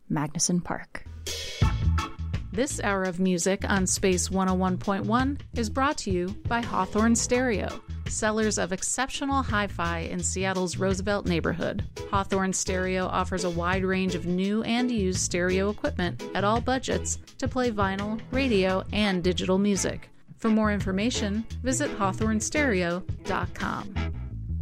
Magnuson Park. This hour of music on Space 101.1 is brought to you by Hawthorne Stereo, sellers of exceptional hi-fi in Seattle's Roosevelt neighborhood. Hawthorne Stereo offers a wide range of new and used stereo equipment at all budgets to play vinyl, radio, and digital music. For more information, visit hawthornestereo.com.